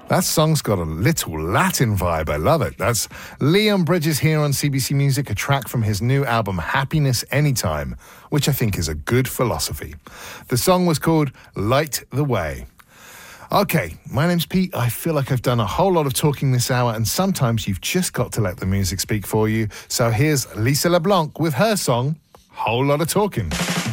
That song's got a little Latin vibe. I love it. That's Leon Bridges here on CBC Music, a track from his new album Happiness Anytime, which I think is a good philosophy. The song was called Light the Way. Okay, my name's Pete. I feel like I've done a whole lot of talking this hour, and sometimes you've just got to let the music speak for you. So here's Lisa LeBlanc with her song, Whole Lot of Talking.